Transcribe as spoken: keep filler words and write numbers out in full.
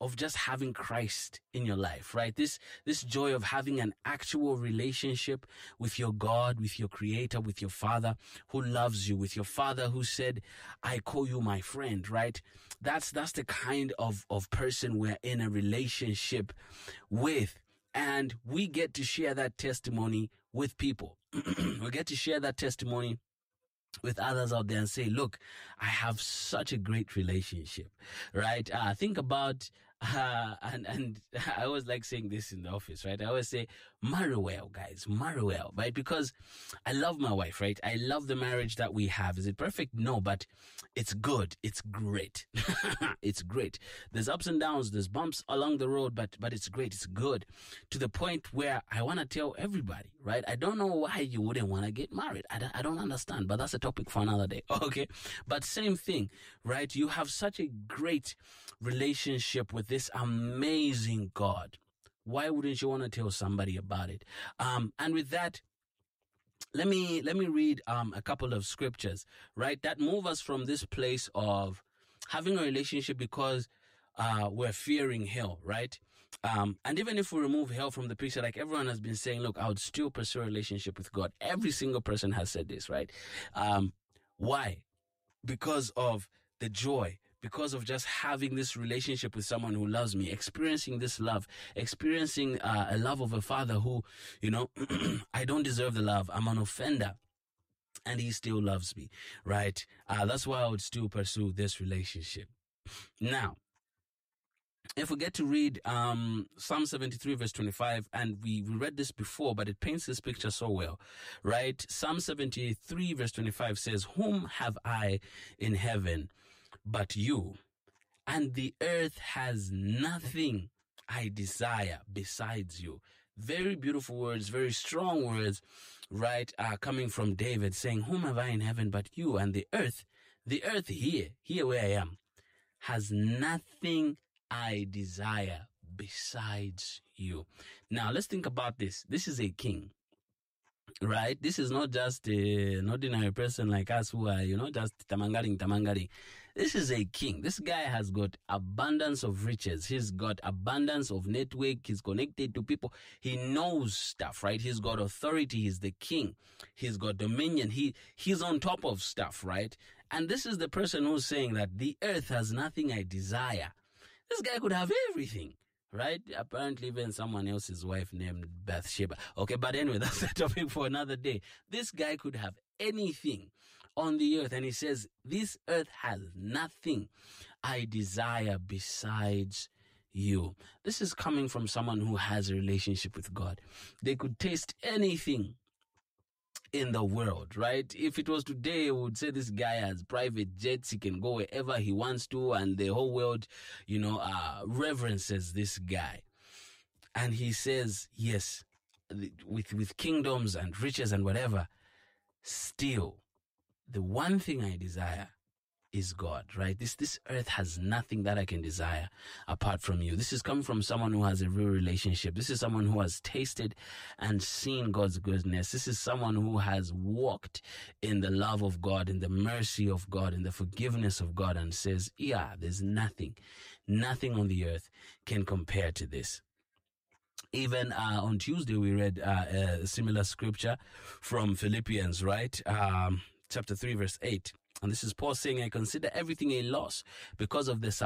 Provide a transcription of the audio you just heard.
of just having Christ in your life, right? This, this joy of having an actual relationship with your God, with your Creator, with your Father who loves you, with your Father who said, I call you my friend, right? That's, that's the kind of, of person we're in a relationship with. And we get to share that testimony with people. We get to share that testimony with others out there and say, look, I have such a great relationship, right? Uh, think about, uh, and, and I always like saying this in the office, right? I always say, marry well, guys, marry well, right? Because I love my wife, right? I love the marriage that we have. Is it perfect? No, but it's good. It's great. It's great. There's ups and downs. There's bumps along the road, but, but it's great. It's good to the point where I want to tell everybody, right? I don't know why you wouldn't want to get married. I don't, I don't understand, but that's a topic for another day. Okay. But same thing, right? You have such a great relationship with this amazing God. Why wouldn't you want to tell somebody about it? Um, and with that, let me, let me read, um, a couple of scriptures, right? That move us from this place of having a relationship because, uh, we're fearing hell, right? Um, and even if we remove hell from the picture, like everyone has been saying, look, I would still pursue a relationship with God. Every single person has said this, right? Um, why? Because of the joy, because of just having this relationship with someone who loves me, experiencing this love, experiencing uh, a love of a Father who, you know, I don't deserve the love. I'm an offender. And he still loves me, right? Uh, that's why I would still pursue this relationship. Now, if we get to read um, Psalm seventy-three, verse twenty-five, and we, we read this before, but it paints this picture so well, right? Psalm seventy-three, verse twenty-five says, whom have I in heaven but you? And the earth has nothing I desire besides you. Very beautiful words, very strong words, right? Uh, coming from David saying, whom have I in heaven but you? And the earth, the earth here, here where I am, has nothing I desire besides you. Now, let's think about this. This is a king, right? This is not just a, an ordinary person like us who are, you know, just tamangaring, tamangaring. This is a king. This guy has got abundance of riches. He's got abundance of network. He's connected to people. He knows stuff, right? He's got authority. He's the king. He's got dominion. He, he's on top of stuff, right? And this is the person who's saying that the earth has nothing I desire. This guy could have everything, right? Apparently even someone else's wife named Bathsheba. Okay, but anyway, that's a topic for another day. This guy could have anything on the earth, and he says, this earth has nothing I desire besides you. This is coming from someone who has a relationship with God. They could taste anything in the world, right? If it was today, we would say this guy has private jets. He can go wherever he wants to, and the whole world, you know, uh, reverences this guy. And he says, yes, with, with kingdoms and riches and whatever, still, the one thing I desire is God, right? This, this earth has nothing that I can desire apart from you. This is coming from someone who has a real relationship. This is someone who has tasted and seen God's goodness. This is someone who has walked in the love of God, in the mercy of God, in the forgiveness of God, and says, yeah, there's nothing, nothing on the earth can compare to this. Even uh, on Tuesday, we read uh, a similar scripture from Philippians, right? Um, chapter three, verse eight. And this is Paul saying, I consider everything a loss because of the